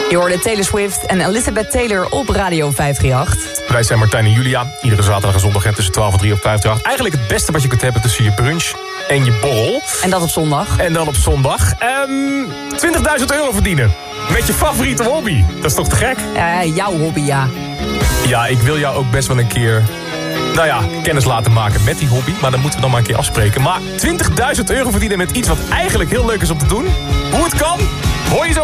Je hoorde Taylor Swift en Elizabeth Taylor op Radio 538. Wij zijn Martijn en Julia. Iedere zaterdag en zondag tussen 12 en 3 op 538. Eigenlijk het beste wat je kunt hebben tussen je brunch en je borrel. En dat op zondag. En dan op zondag. 20.000 euro verdienen. Met je favoriete hobby. Dat is toch te gek? Jouw hobby, ja. Ja, ik wil jou ook best wel een keer... kennis laten maken met die hobby. Maar dan moeten we dan maar een keer afspreken. Maar 20.000 euro verdienen met iets wat eigenlijk heel leuk is om te doen. Hoe het kan, hoor je zo.